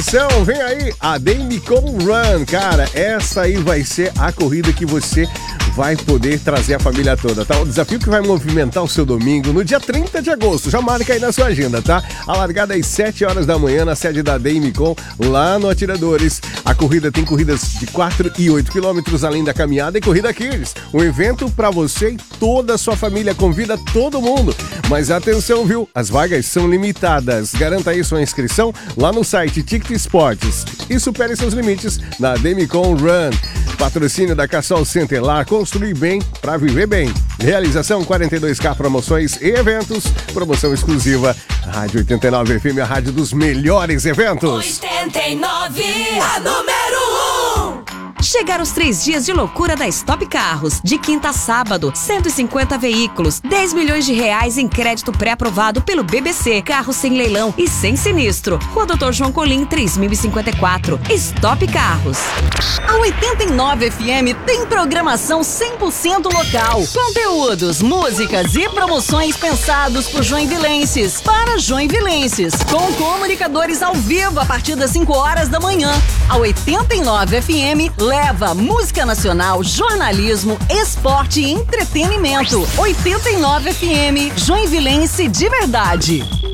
Atenção, vem aí a Demicon Run, cara, essa aí vai ser a corrida que você vai poder trazer a família toda, tá? O desafio que vai movimentar o seu domingo no dia 30 de agosto, já marca aí na sua agenda, tá? A largada às 7 horas da manhã na sede da Demicon, lá no Atiradores. A corrida tem corridas de 4 e 8 quilômetros, além da caminhada e corrida Kids. Um evento pra você e toda a sua família, convida todo mundo. Mas atenção, viu? As vagas são limitadas. Garanta aí sua inscrição lá no site Ticket Esportes e supere seus limites na Demicon Run. Patrocínio da Cassol Centelar, construir bem para viver bem. Realização 42K Promoções e Eventos. Promoção exclusiva Rádio 89 FM, a rádio dos melhores eventos. 89, a número 1. Chegaram os 3 dias de loucura da Stop Carros. De quinta a sábado, 150 veículos, 10 milhões de reais em crédito pré-aprovado pelo BBC. Carros sem leilão e sem sinistro. Rua Dr. João Colim, 3054. Stop Carros. A 89 FM tem programação 100% local. Conteúdos, músicas e promoções pensados por joinvilenses, para joinvilenses. Com comunicadores ao vivo a partir das 5 horas da manhã. A 89 FM leva música nacional, jornalismo, esporte e entretenimento. 89 FM, Joinvilense de verdade.